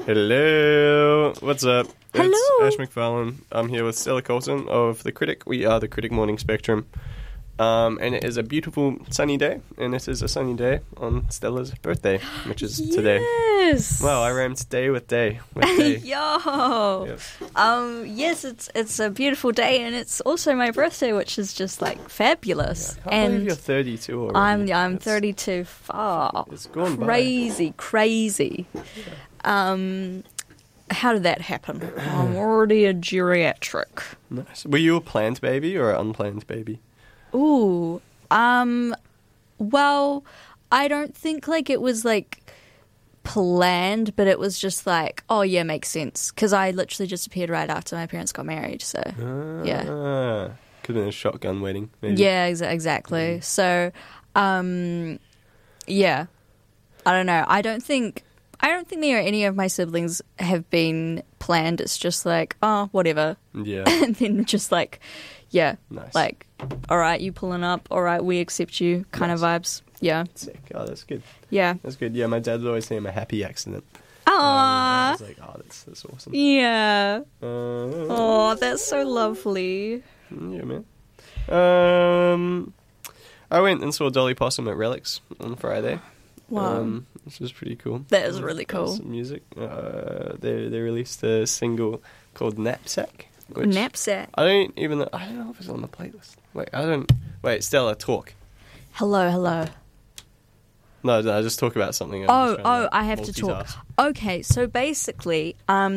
Hello. What's up? Hello. It's Ash McFarlane. I'm here with Stella Colton of The Critic. We are The Critic Morning Spectrum. And it is a beautiful sunny day. And it is a sunny day on Stella's birthday, which is today. Yes. Wow, I rhymed day with day. With day. Yo. Yep. Yes, it's a beautiful day, and it's also my birthday, which is just like fabulous. I can't believe you're 32 already. I'm It's- 32. Far. It's gone by. Crazy. How did that happen? I'm already a geriatric. Nice. Were you a planned baby or an unplanned baby? Ooh. Well, I don't think like it was like planned, but it was just like, oh yeah, makes sense. Because I literally just appeared right after my parents got married. So yeah. Could have been a shotgun wedding, maybe. Yeah, exactly. So, yeah. I don't know. I don't think me or any of my siblings have been planned. It's just like, oh, whatever. Yeah. And then just like, yeah, Nice. like, all right, you pulling up. All right, we accept you kind of vibes. Yeah. Sick. Oh, that's good. Yeah. That's good. Yeah, my dad would always say I'm a happy accident. I Aww. was like, oh, that's awesome. Yeah. Uh, Oh, that's so lovely. Yeah, man. I went and saw Dolly Possum at Relics on Friday. Wow. Which was pretty cool. That is really cool. Some music. They released a single called Knapsack. Which Knapsack. I don't know if it's on the playlist. Wait, Stella, talk. Hello. No, just talk about something. I have to talk. Okay, so basically,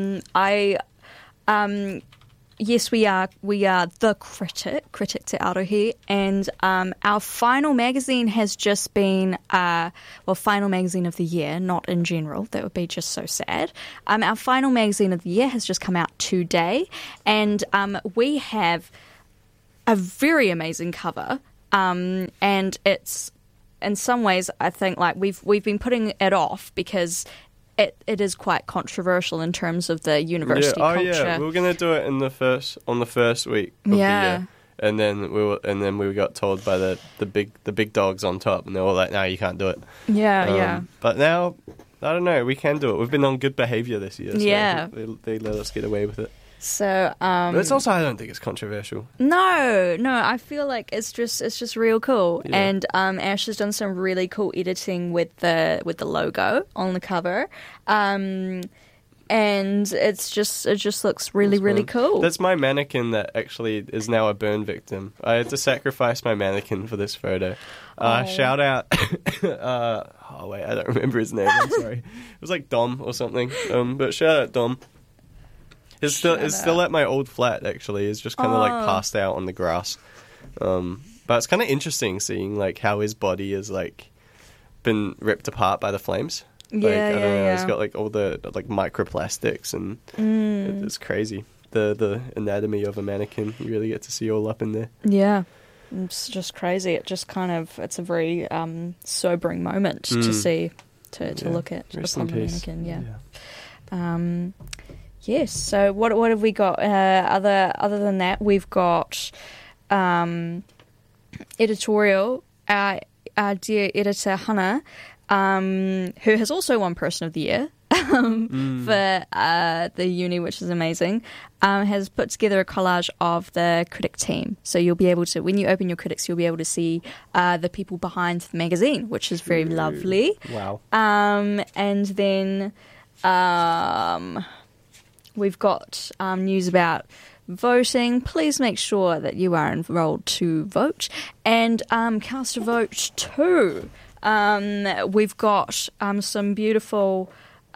yes, we are the Critic Te Arohi, and our final magazine has just been, final magazine of the year, not in general, that would be just so sad. Our final magazine of the year has just come out today, and we have a very amazing cover, and it's, in some ways, I think, like, we've been putting it off because it is quite controversial in terms of the university culture. Yeah, we were gonna do it on the first week of the year, and then we got told by the big dogs on top, and they were like, "No, you can't do it." Yeah. But now, I don't know, we can do it. We've been on good behaviour this year, so Yeah. they let us get away with it. So, But it's also, I don't think it's controversial. no, I feel like it's just real cool. Yeah. And Ash has done some really cool editing with the logo on the cover. And it just looks really cool. That's my mannequin that actually is now a burn victim. I had to sacrifice my mannequin for this photo. Shout out. I don't remember his name. I'm sorry. It was like Dom or something. But shout out Dom. It's still at my old flat. Actually, it's just kind of like passed out on the grass. But it's kind of interesting seeing like how his body is like been ripped apart by the flames. I don't know, it's got like all the like microplastics and it's crazy. The anatomy of a mannequin, you really get to see all up in there. Yeah. It's just crazy. It's a very sobering moment to see, to look at Rest upon in the peace. mannequin. Yeah. Yes. So what have we got? Other than that, we've got editorial. Our dear editor Hannah, who has also won Person of the Year for the uni, which is amazing, has put together a collage of the Critic team. So you'll be able to, when you open your Critics, you'll be able to see the people behind the magazine, which is very lovely. Wow. And then we've got news about voting. Please make sure that you are enrolled to vote and cast a vote too. We've got some beautiful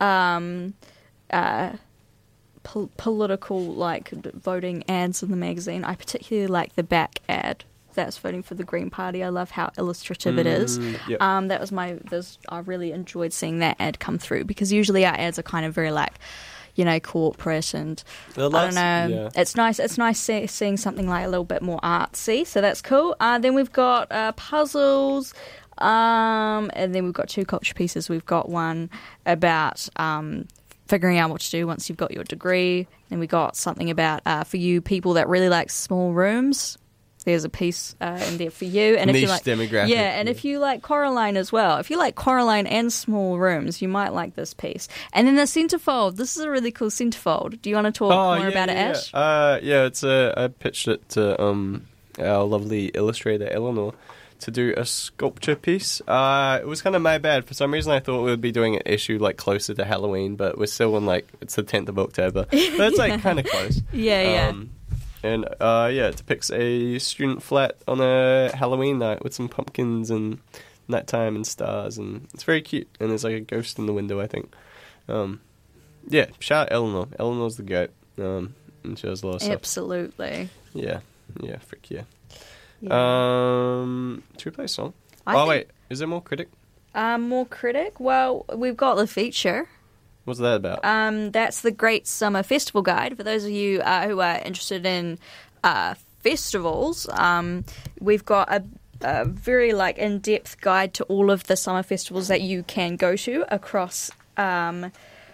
political like voting ads in the magazine. I particularly like the back ad that's voting for the Green Party. I love how illustrative it is. Yep. I really enjoyed seeing that ad come through because usually our ads are kind of very like, corporate and I don't know. Yeah. It's nice seeing something like a little bit more artsy. So that's cool. Then we've got puzzles. And then we've got two culture pieces. We've got one about figuring out what to do once you've got your degree. Then we got something about for you people that really like small rooms. there's a piece in there for you. And if Niche you like, demographic. yeah, and if you like Coraline as well, if you like Coraline and small rooms, you might like this piece. And then the centerfold. This is a really cool centerfold. Do you want to talk more about it, Ash? Yeah, it's I pitched it to our lovely illustrator Eleanor to do a sculpture piece. It was kind of my bad. For some reason, I thought we would be doing an issue like closer to Halloween, but we're still in like it's the 10th of October, but it's like kind of close. Yeah. And it depicts a student flat on a Halloween night with some pumpkins and nighttime and stars, and it's very cute. And there's like a ghost in the window, I think. Shout out Eleanor. Eleanor's the goat. And she does a lot of stuff. Absolutely. Yeah, frick yeah. Yeah. Should we play a song? Wait, is there more critic? More critic? Well, we've got the feature. What's that about? That's the Great Summer Festival Guide. For those of you who are interested in festivals, we've got a very in-depth guide to all of the summer festivals that you can go to across our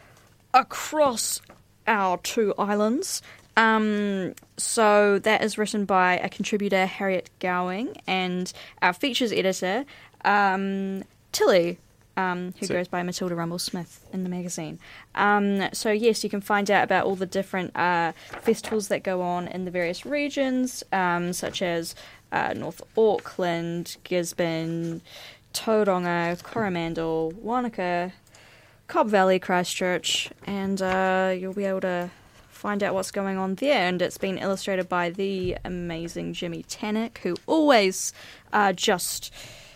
2 islands. So that is written by a contributor, Harriet Gowing, and our features editor, Tilly, who goes by Matilda Rumble-Smith in the magazine. So yes, you can find out about all the different festivals that go on in the various regions, such as North Auckland, Gisborne, Tauranga, Coromandel, Wanaka, Cobb Valley, Christchurch, and you'll be able to find out what's going on there. And it's been illustrated by the amazing Jimmy Tannock, who always just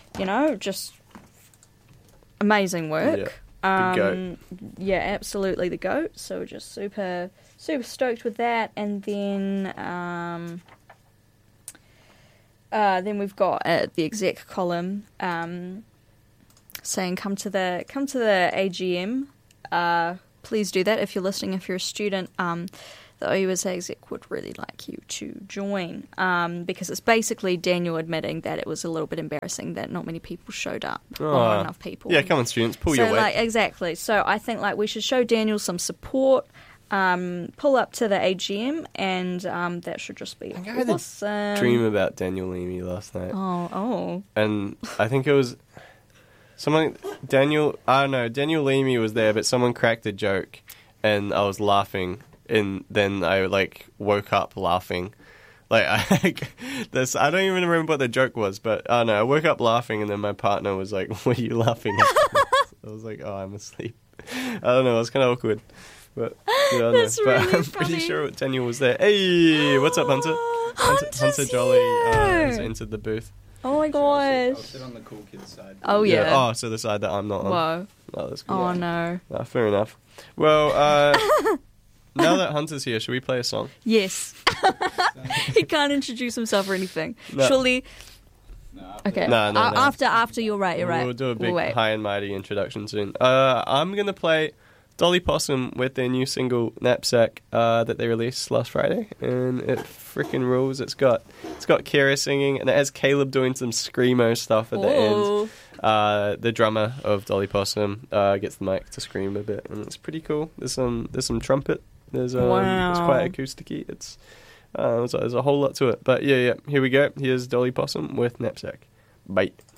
amazing work. Yeah, the goat. Yeah, absolutely the goat. So we're just super stoked with that. And then we've got the exec column saying come to the AGM. Please do that if you're listening. If you're a student, the OUSA exec would really like you to join, because it's basically Daniel admitting that it was a little bit embarrassing that not many people showed up, or not enough people. Yeah, come on, students, pull your weight. Exactly. So I think we should show Daniel some support. Pull up to the AGM, and that should just be awesome. I had a dream about Daniel Leamy last night. Oh. And I think it was Daniel Leamy was there, but someone cracked a joke, and I was laughing, and then I woke up laughing. I don't even remember what the joke was, but I woke up laughing, and then my partner was like, "What are you laughing at?" I was like, "Oh, I'm asleep." I don't know, it was kind of awkward. But That's really I'm pretty sure Daniel was there. Hey, what's up, Hunter? Hunter Jolly has entered the booth. Oh my gosh. I'll sit on the cool kid's side. Oh yeah. Oh, so the side that I'm not on. Whoa. Oh, that's cool. Oh no. Fair enough. Well, now that Hunter's here, should we play a song? Yes. He can't introduce himself or anything. No. Surely. Okay. No. After you're right. We'll do a big high and mighty introduction soon. I'm gonna play Dolly Possum with their new single Knapsack that they released last Friday, and it freaking rules. It's got Kira singing, and it has Caleb doing some screamo stuff at the end. The drummer of Dolly Possum gets the mic to scream a bit, and it's pretty cool. There's some trumpet. It's quite acousticy. There's a whole lot to it. But yeah, here we go. Here's Dolly Possum with Knapsack. Bye.